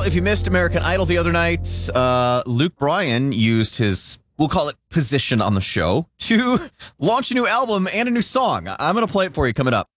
Well, if you missed American Idol the other night, Luke Bryan used his, we'll call it position on the show, to launch a new album and a new song. I'm going to play it for you coming up.